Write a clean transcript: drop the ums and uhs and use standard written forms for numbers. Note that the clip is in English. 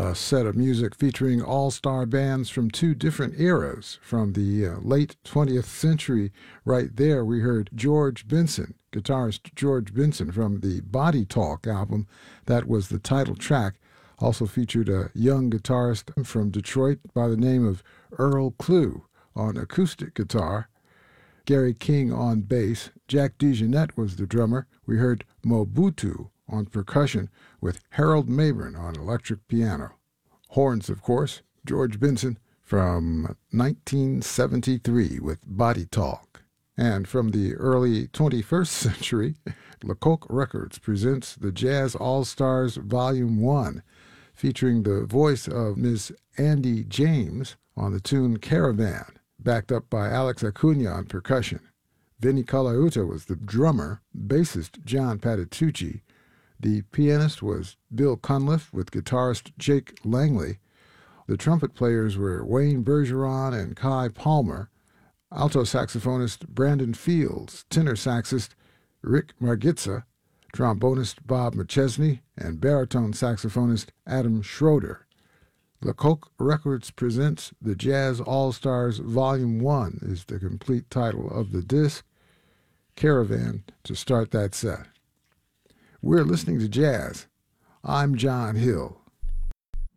a set of music featuring all-star bands from two different eras. From the late 20th century, right there, we heard George Benson, guitarist George Benson from the Body Talk album. That was the title track. Also featured a young guitarist from Detroit by the name of Earl Klugh on acoustic guitar, Gary King on bass, Jack DeJohnette was the drummer. We heard Mobutu on percussion with Harold Mabern on electric piano. Horns, of course, George Benson from 1973 with Body Talk. And from the early 21st century, Lecoq Records presents the Jazz All-Stars Volume 1, featuring the voice of Miss Andy James on the tune Caravan, backed up by Alex Acuna on percussion. Vinnie Colaiuta was the drummer, bassist John Patitucci. The pianist was Bill Cunliffe with guitarist Jake Langley. The trumpet players were Wayne Bergeron and Kai Palmer, alto saxophonist Brandon Fields, tenor saxist Rick Margitza, trombonist Bob McChesney, and baritone saxophonist Adam Schroeder. Lecoq Records presents the Jazz All-Stars Volume 1 is the complete title of the disc. Caravan to start that set. We're listening to jazz. I'm John Hill.